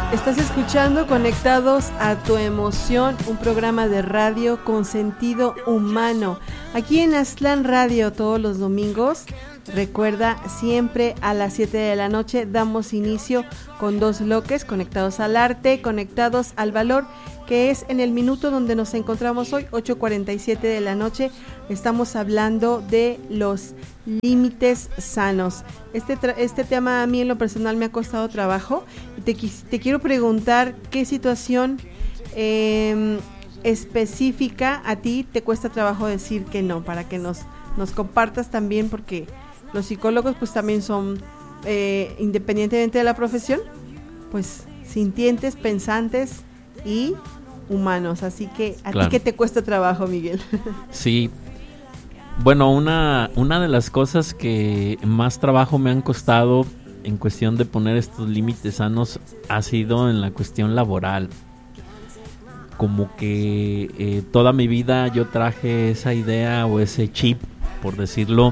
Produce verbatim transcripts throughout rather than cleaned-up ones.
Estás escuchando Conectados a tu Emoción, un programa de radio con sentido humano. Aquí en Aztlán Radio todos los domingos. Recuerda, siempre a las siete de la noche damos inicio con dos bloques, conectados al arte, conectados al valor, que es en el minuto donde nos encontramos hoy, ocho cuarenta y siete de la noche. Estamos hablando de los límites sanos. Este, tra- este tema a mí en lo personal me ha costado trabajo. Te, te quiero preguntar qué situación eh, específica a ti te cuesta trabajo decir que no, para que nos, nos compartas también, porque los psicólogos pues también son, eh, independientemente de la profesión, pues sintientes, pensantes y humanos. Así que, ¿a claro. ti qué te cuesta trabajo, Miguel? Sí, bueno, una, una de las cosas que más trabajo me han costado en cuestión de poner estos límites sanos ha sido en la cuestión laboral. Como que eh, toda mi vida yo traje esa idea o ese chip, por decirlo,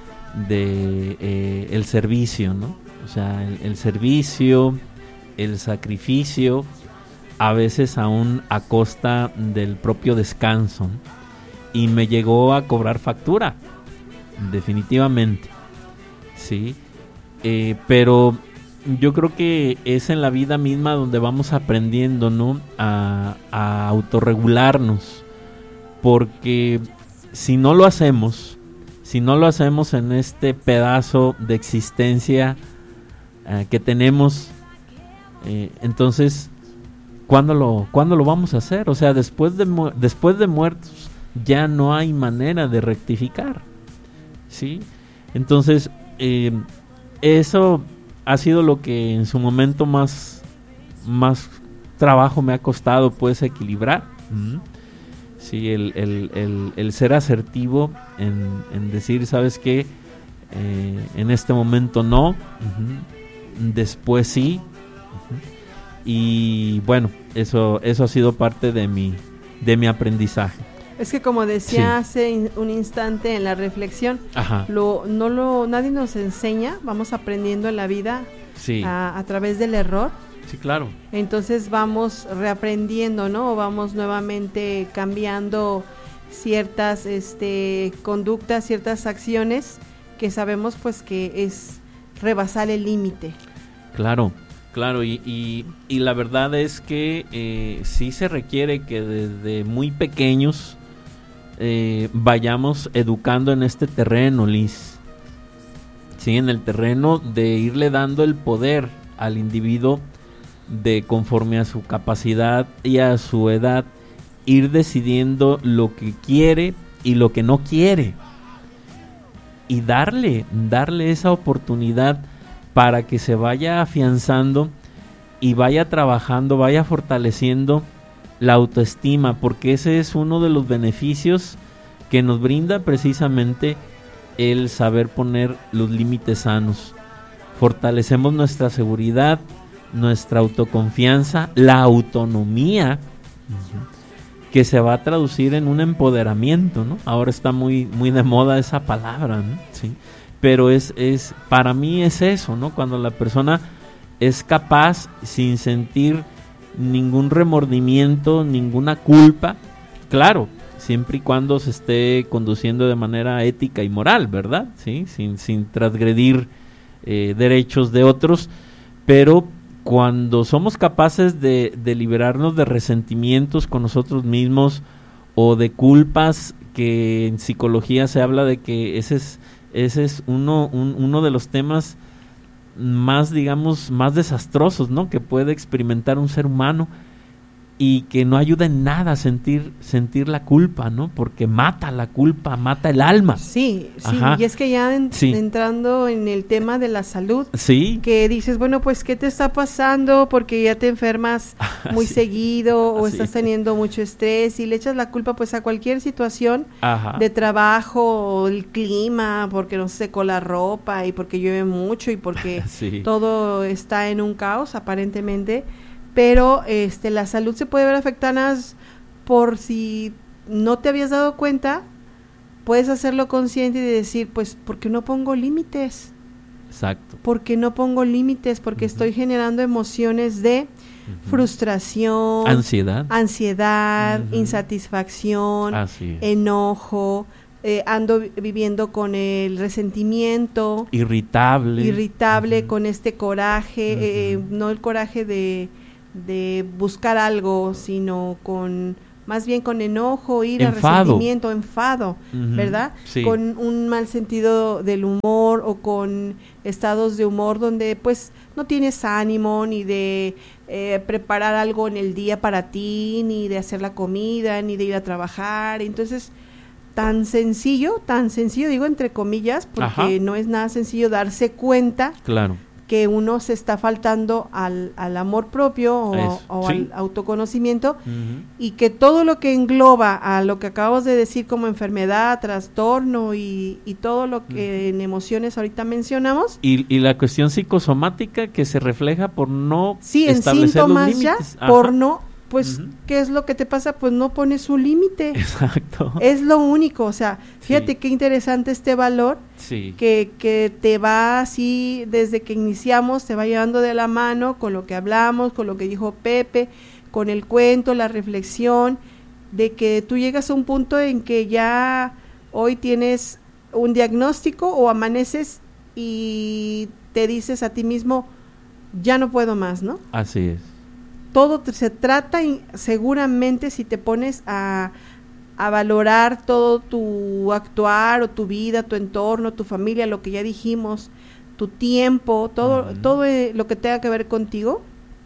de eh, el servicio, ¿no? O sea, el, el servicio, el sacrificio, a veces aún a costa del propio descanso, ¿no? Y me llegó a cobrar factura, definitivamente, sí, eh, pero yo creo que es en la vida misma donde vamos aprendiendo, ¿no? A, a autorregularnos, porque si no lo hacemos, si no lo hacemos en este pedazo de existencia eh, que tenemos, eh, entonces, ¿cuándo lo, ¿cuándo lo vamos a hacer? O sea, después de, mu- después de muertos ya no hay manera de rectificar, ¿sí? Entonces, eh, eso ha sido lo que en su momento más, más trabajo me ha costado, pues, equilibrar. ¿Mm? Sí, el, el, el, el ser asertivo en, en decir, ¿sabes qué? Eh, en este momento no, uh-huh. Después sí, uh-huh. Y bueno, eso, eso ha sido parte de mi, de mi aprendizaje. Es que como decía sí. hace in, un instante en la reflexión, Ajá. lo, no lo, nadie nos enseña, vamos aprendiendo en la vida sí. a, a través del error. Sí, claro. Entonces vamos reaprendiendo, ¿no? O vamos nuevamente cambiando ciertas este, conductas, ciertas acciones que sabemos pues que es rebasar el límite. Claro, claro. Y, y, y la verdad es que eh, sí se requiere que desde muy pequeños eh, vayamos educando en este terreno, Liz. Sí, en el terreno de irle dando el poder al individuo, de conforme a su capacidad y a su edad ir decidiendo lo que quiere y lo que no quiere, y darle darle esa oportunidad para que se vaya afianzando y vaya trabajando, vaya fortaleciendo la autoestima, porque ese es uno de los beneficios que nos brinda precisamente el saber poner los límites sanos. Fortalecemos nuestra seguridad, nuestra autoconfianza, la autonomía, uh-huh, que se va a traducir en un empoderamiento, ¿no? Ahora está muy muy de moda esa palabra, ¿no? Sí. Pero es es para mí es eso, ¿no? Cuando la persona es capaz, sin sentir ningún remordimiento, ninguna culpa, claro, siempre y cuando se esté conduciendo de manera ética y moral, ¿verdad? Sí, sin sin transgredir eh, derechos de otros, pero cuando somos capaces de, de liberarnos de resentimientos con nosotros mismos o de culpas, que en psicología se habla de que ese es, ese es uno, un, uno de los temas más, digamos, más desastrosos, ¿no?, que puede experimentar un ser humano, y que no ayuda en nada a sentir, sentir la culpa, ¿no? Porque mata la culpa, mata el alma. Sí, sí, Ajá. y es que ya en, sí. entrando en el tema de la salud, sí. que dices, bueno, pues, ¿qué te está pasando? Porque ya te enfermas muy sí. seguido, o sí. estás teniendo mucho estrés, y le echas la culpa, pues, a cualquier situación Ajá. de trabajo, o el clima, porque no se secó la ropa, y porque llueve mucho, y porque sí. todo está en un caos, aparentemente. Pero este, la salud se puede ver afectada por si no te habías dado cuenta, puedes hacerlo consciente y decir, pues, ¿por qué no pongo límites? Exacto. Porque no pongo límites, porque uh-huh. estoy generando emociones de uh-huh. frustración, ansiedad, ansiedad, uh-huh. insatisfacción, Así es. enojo, eh, ando viviendo con el resentimiento, irritable, irritable uh-huh. con este coraje, uh-huh. eh, no el coraje de, de buscar algo, sino con más bien con enojo, ira, enfado. resentimiento, enfado, uh-huh. ¿verdad? Sí. Con un mal sentido del humor o con estados de humor donde pues no tienes ánimo ni de eh, preparar algo en el día para ti, ni de hacer la comida, ni de ir a trabajar. Entonces, tan sencillo, tan sencillo, digo entre comillas, porque Ajá. no es nada sencillo darse cuenta. Claro. Que uno se está faltando al, al amor propio o, o sí. al autoconocimiento uh-huh. y que todo lo que engloba a lo que acabamos de decir como enfermedad, trastorno y, y todo lo que uh-huh. en emociones ahorita mencionamos. Y, y la cuestión psicosomática que se refleja por no sí, establecer en los límites. Ya, por no, pues, uh-huh. ¿qué es lo que te pasa? Pues no pones un límite. Exacto. Es lo único, o sea, fíjate sí. qué interesante este valor. Sí. Que, que te va así, desde que iniciamos, te va llevando de la mano con lo que hablamos, con lo que dijo Pepe, con el cuento, la reflexión, de que tú llegas a un punto en que ya hoy tienes un diagnóstico o amaneces y te dices a ti mismo, ya no puedo más, ¿no? Así es. Todo te, se trata, y seguramente si te pones a... a valorar todo tu actuar o tu vida, tu entorno, tu familia, lo que ya dijimos, tu tiempo, todo uh-huh. todo eh, lo que tenga que ver contigo,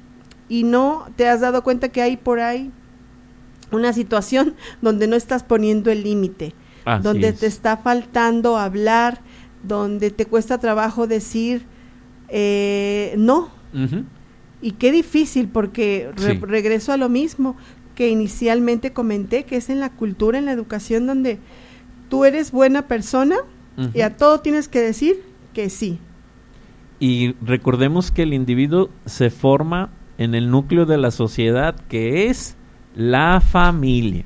y no te has dado cuenta que hay por ahí una situación donde no estás poniendo el límite, donde es. te está faltando hablar, donde te cuesta trabajo decir eh, no. Uh-huh. Y qué difícil, porque re- sí. regreso a lo mismo que inicialmente comenté, que es en la cultura, en la educación, donde tú eres buena persona uh-huh. y a todo tienes que decir que sí. Y recordemos que el individuo se forma en el núcleo de la sociedad, que es la familia.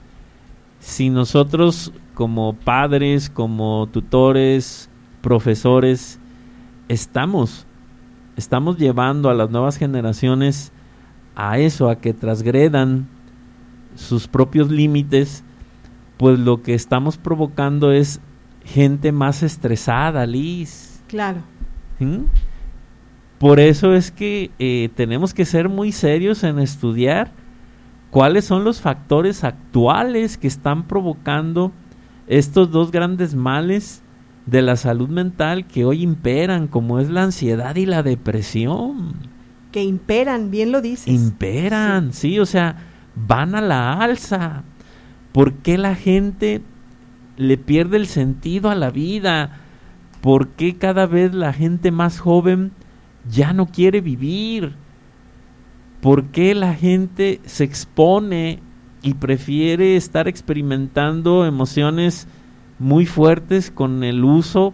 Si nosotros como padres, como tutores, profesores, estamos, estamos llevando a las nuevas generaciones a eso, a que transgredan sus propios límites, pues lo que estamos provocando es gente más estresada, Liz. Claro. ¿Mm? Por eso es que eh, tenemos que ser muy serios en estudiar cuáles son los factores actuales que están provocando estos dos grandes males de la salud mental que hoy imperan, como es la ansiedad y la depresión. Que imperan, bien lo dices. Imperan, sí. sí, o sea, van a la alza. ¿Por qué la gente le pierde el sentido a la vida? ¿Por qué cada vez la gente más joven ya no quiere vivir? ¿Por qué la gente se expone y prefiere estar experimentando emociones muy fuertes con el uso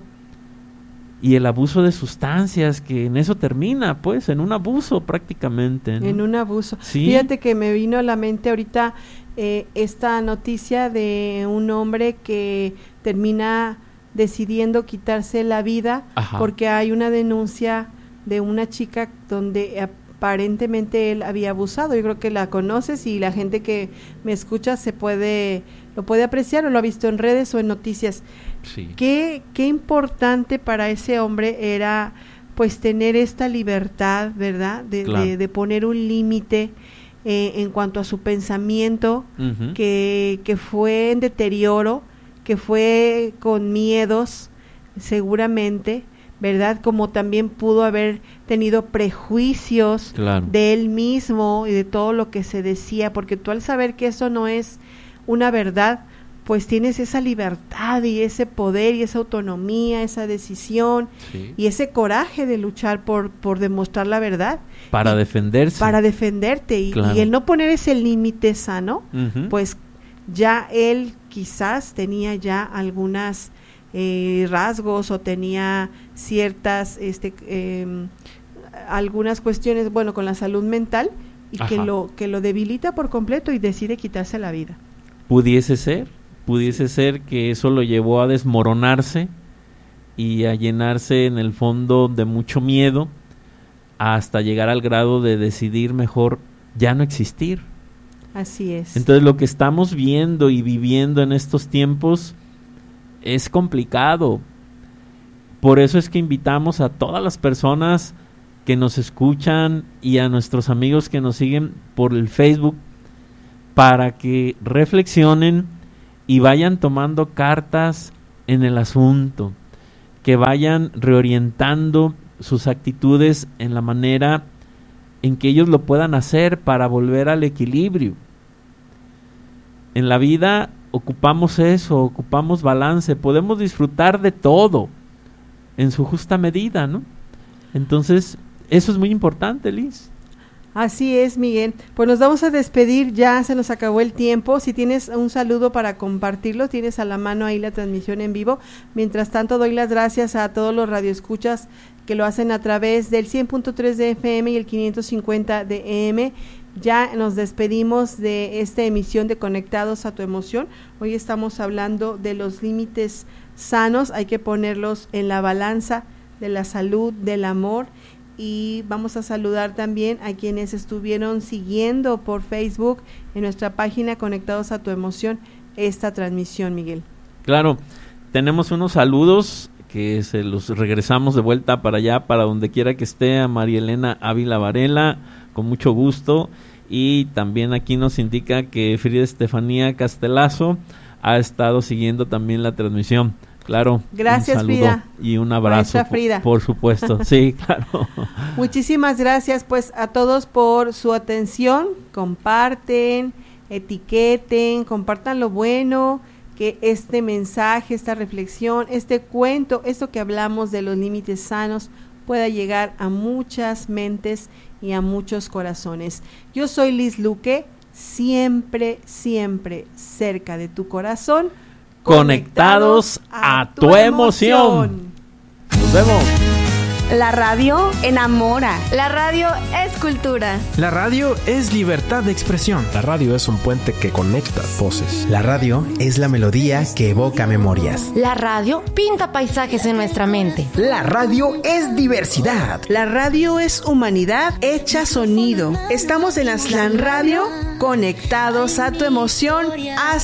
y el abuso de sustancias, que en eso termina, pues, en un abuso prácticamente, ¿no? En un abuso. ¿Sí? Fíjate que me vino a la mente ahorita eh, esta noticia de un hombre que termina decidiendo quitarse la vida. Ajá. Porque hay una denuncia de una chica donde aparentemente él había abusado. Yo creo que la conoces y la gente que me escucha se puede, lo puede apreciar o lo ha visto en redes o en noticias. Sí. Qué, qué importante para ese hombre era pues tener esta libertad, ¿verdad? De, claro. de, de poner un límite eh, en cuanto a su pensamiento, uh-huh. que, que fue en deterioro, que fue con miedos, seguramente, ¿verdad? Como también pudo haber tenido prejuicios claro. de él mismo y de todo lo que se decía, porque tú al saber que eso no es una verdad, pues tienes esa libertad y ese poder y esa autonomía, esa decisión sí. y ese coraje de luchar por, por demostrar la verdad. Para y, defenderse. Para defenderte. Y, claro. y el no poner ese límite sano, uh-huh. pues ya él quizás tenía ya algunas eh, rasgos o tenía ciertas, este, eh, algunas cuestiones, bueno, con la salud mental y que lo, que lo debilita por completo y decide quitarse la vida. Pudiese ser. Pudiese ser que eso lo llevó a desmoronarse y a llenarse en el fondo de mucho miedo hasta llegar al grado de decidir mejor ya no existir. Así es. Entonces lo que estamos viendo y viviendo en estos tiempos es complicado. Por eso es que invitamos a todas las personas que nos escuchan y a nuestros amigos que nos siguen por el Facebook para que reflexionen y vayan tomando cartas en el asunto, que vayan reorientando sus actitudes en la manera en que ellos lo puedan hacer para volver al equilibrio. En la vida ocupamos eso, ocupamos balance, podemos disfrutar de todo en su justa medida, ¿no? Entonces, eso es muy importante, Liz. Así es, Miguel. Pues nos vamos a despedir, ya se nos acabó el tiempo. Si tienes un saludo para compartirlo, tienes a la mano ahí la transmisión en vivo. Mientras tanto, doy las gracias a todos los radioescuchas que lo hacen a través del cien punto tres de F M y el quinientos cincuenta de E M. Ya nos despedimos de esta emisión de Conectados a tu Emoción. Hoy estamos hablando de los límites sanos, hay que ponerlos en la balanza de la salud, del amor. Y vamos a saludar también a quienes estuvieron siguiendo por Facebook en nuestra página Conectados a tu Emoción esta transmisión, Miguel. Claro, tenemos unos saludos que se los regresamos de vuelta para allá, para donde quiera que esté, a María Elena Ávila Varela, con mucho gusto. Y también aquí nos indica que Frida Estefanía Castelazo ha estado siguiendo también la transmisión. Claro. Gracias, un saludo Frida. Y un abrazo, Frida. Por, por supuesto. Sí, claro. Muchísimas gracias, pues, a todos por su atención. Comparten, etiqueten, compartan lo bueno, que este mensaje, esta reflexión, este cuento, esto que hablamos de los límites sanos, pueda llegar a muchas mentes y a muchos corazones. Yo soy Liz Luque, siempre, siempre cerca de tu corazón. Conectados a tu emoción. Nos vemos. La radio enamora. La radio es cultura. La radio es libertad de expresión. La radio es un puente que conecta voces. La radio es la melodía que evoca memorias. La radio pinta paisajes en nuestra mente. La radio es diversidad. La radio es humanidad hecha sonido. Estamos en Aztlán Radio, conectados a tu emoción. Hasta